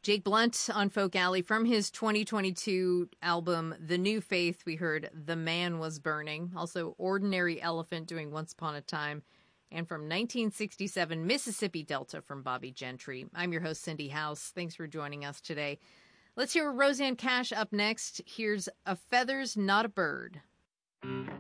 Jake Blunt on Folk Alley from his 2022 album, The New Faith. We heard The Man Was Burning. Also, Ordinary Elephant doing Once Upon a Time. And from 1967, Mississippi Delta from Bobby Gentry. I'm your host, Cindy House. Thanks for joining us today. Let's hear Rosanne Cash up next. Here's A Feather's Not a Bird.